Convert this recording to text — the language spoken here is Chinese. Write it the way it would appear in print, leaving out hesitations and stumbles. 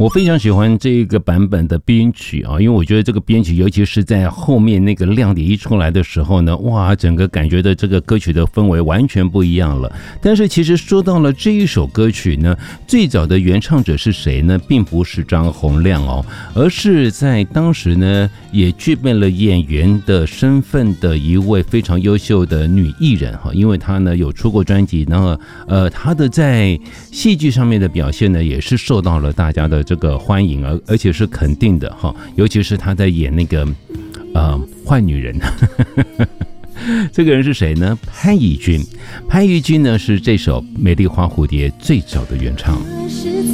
我非常喜欢这个版本的编曲啊，因为我觉得这个编曲，尤其是在后面那个亮点一出来的时候呢，哇，整个感觉的这个歌曲的氛围完全不一样了。但是其实说到了这一首歌曲呢，最早的原唱者是谁呢？并不是张洪量哦，而是在当时呢也具备了演员的身份的一位非常优秀的女艺人哈，因为她呢有出过专辑，然后她的在戏剧上面的表现呢也是受到了大家的这个欢迎，而且是肯定的哈，尤其是她在演那个坏女人。这个人是谁呢？潘怡君。潘怡君呢是这首《美丽花蝴蝶》最早的原唱。